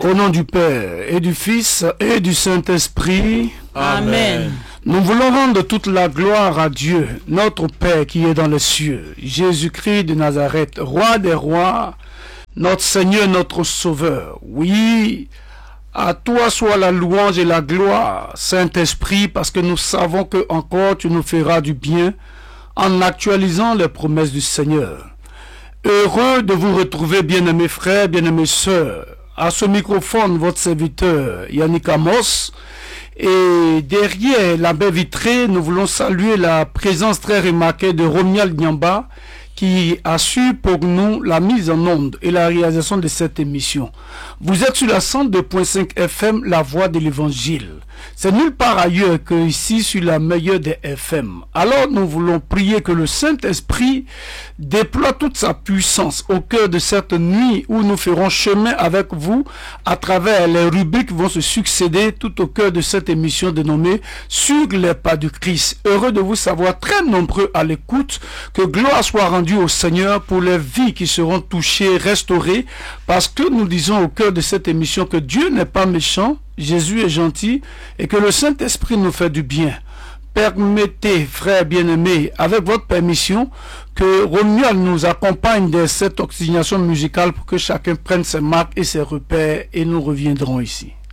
Au nom du Père et du Fils et du Saint-Esprit. Amen. Nous voulons rendre toute la gloire à Dieu, notre Père qui est dans les cieux, Jésus-Christ de Nazareth, Roi des rois, notre Seigneur, notre Sauveur. Oui, à toi soit la louange et la gloire, Saint-Esprit, parce que nous savons que encore tu nous feras du bien en actualisant les promesses du Seigneur. Heureux de vous retrouver, bien-aimés frères, bien-aimés sœurs. À ce microphone, votre serviteur Yannick Amos. Et derrière la baie vitrée, nous voulons saluer la présence très remarquée de Romial Nyamba, qui assure pour nous la mise en onde et la réalisation de cette émission. Vous êtes sur la 102.5 FM, la voix de l'évangile. C'est nulle part ailleurs que ici sur la meilleure des FM. Alors nous voulons prier que le Saint-Esprit déploie toute sa puissance au cœur de cette nuit où nous ferons chemin avec vous à travers les rubriques qui vont se succéder tout au cœur de cette émission dénommée Sur les pas du Christ. Heureux de vous savoir très nombreux à l'écoute, que gloire soit rendue au Seigneur pour les vies qui seront touchées, restaurées, parce que nous disons au cœur de cette émission que Dieu n'est pas méchant, Jésus est gentil et que le Saint-Esprit nous fait du bien. Permettez, frères bien-aimés, avec votre permission, que Romuald nous accompagne de cette oxygénation musicale pour que chacun prenne ses marques et ses repères et nous reviendrons ici.